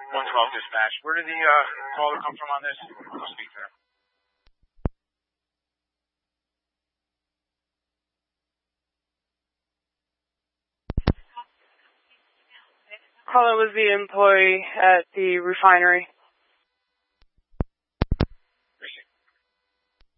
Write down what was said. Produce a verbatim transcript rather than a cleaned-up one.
one twelve dispatch. Where did the uh, caller come from on this? I'll speak to her. Caller was the employee at the refinery.